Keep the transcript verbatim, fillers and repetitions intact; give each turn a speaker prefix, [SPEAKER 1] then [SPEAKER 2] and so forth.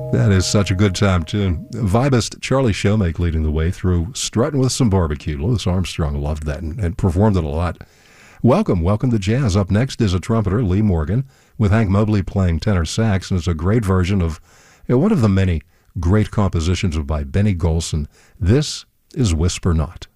[SPEAKER 1] That is such a good time tune. Vibist Charlie Showmake leading the way through Strutting with Some Barbecue. Louis Armstrong loved that and, and performed it a lot. Welcome, welcome to jazz. Up next is a trumpeter, Lee Morgan, with Hank Mobley playing tenor sax, and it's a great version of you know, one of the many great compositions by Benny Golson. This is Whisper Not.